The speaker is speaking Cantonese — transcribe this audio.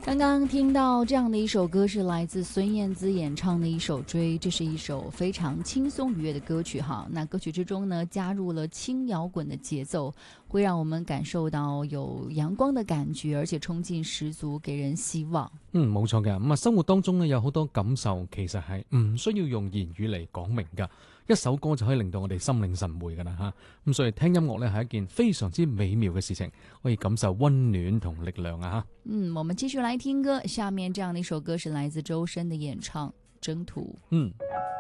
刚刚听到这样的一首歌是来自孙燕姿演唱的一首《追》，这是一首非常轻松愉悦的歌曲哈。那歌曲之中呢，加入了轻摇滚的節奏，會讓我們感受到有陽光的感覺，而且衝勁十足，給人希望。 冇錯嘅。咁啊，生活當中呢，有好多感受，其實係唔需要用言語嚟講明噶。一首歌就可以令到我哋心領神會噶啦吓。咁所以聽音樂呢，係一件非常之美妙嘅事情，可以感受溫暖同力量啊吓。 我們繼續來聽歌，下面這樣的一首歌是來自周深的演唱《征途》。